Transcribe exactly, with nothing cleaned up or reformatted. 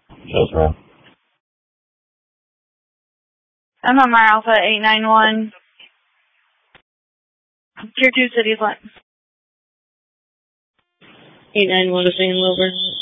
Yes, ma'am. M M R Alpha eight nine one. Tier two cities line. eight nine one to Saint Wilbur.